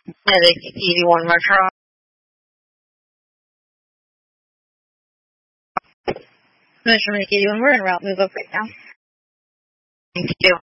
Yeah, they give you one more try. Measurement give you one. We're en route. Move up right now. Thank you.